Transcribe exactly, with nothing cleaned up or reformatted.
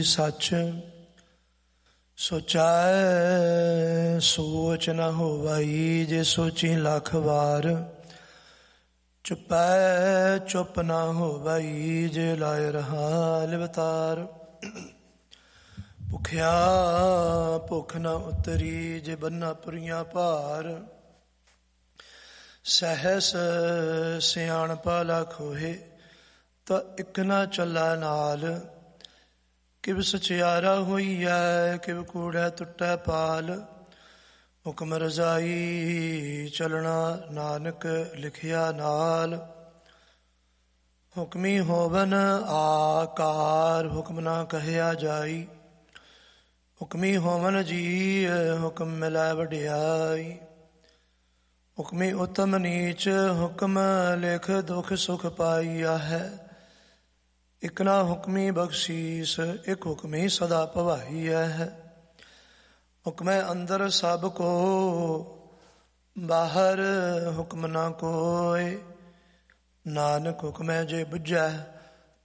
ਸੱਚ ਸੋਚਾਏ ਸੋਚ ਨ ਹੋਵਈ, ਜੇ ਸੋਚੀ ਲੱਖ ਵਾਰ। ਚੁਪੈ ਚੁੱਪ ਨ ਹੋਵਈ, ਜੇ ਲਾਇ ਰਹਾ ਲਿਵਤਾਰ। ਭੁਖਿਆ ਭੁੱਖ ਨ ਉਤਰੀ, ਜੇ ਬੰਨਾ ਪੁਰੀਆਂ ਭਾਰ। ਸਹਿਸ ਸਿਆਣਪਾ ਲਖ ਹੋਏ, ਤਾਂ ਇੱਕ ਨਾ ਚੱਲਾ ਨਾਲ। ਕਿਵ ਸਚਿਆਰਾ ਹੋਈਐ, ਕਿਵ ਕੂੜੈ ਟੁੱਟੈ ਪਾਲ। ਹੁਕਮ ਰਜ਼ਾਈ ਚਲਣਾ, ਨਾਨਕ ਲਿਖਿਆ ਨਾਲ। ਹੁਕਮੀ ਹੋਵਨ ਆਕਾਰ, ਹੁਕਮ ਨਾ ਕਹਿਆ ਜਾਈ। ਹੁਕਮੀ ਹੋਵਨ ਜੀ, ਹੁਕਮ ਮਿਲੈ ਵਡਿਆਈ। ਹੁਕਮੀ ਉਤਮ ਨੀਚ, ਹੁਕਮ ਲਿਖ ਦੁਖ ਸੁਖ ਪਾਈਆ ਹੈ। ਇਕ ਨਾ ਹੁਕਮੀ ਬਖਸ਼ੀਸ, ਇਕ ਹੁਕਮੀ ਸਦਾ ਭਵਾਈਆ ਹੈ। ਹੁਕਮੈ ਅੰਦਰ ਸਭ ਕੋ, ਬਾਹਰ ਹੁਕਮ ਨਾ ਕੋਇ। ਨਾਨਕ ਹੁਕਮੈ ਜੇ ਬੁਝੈ,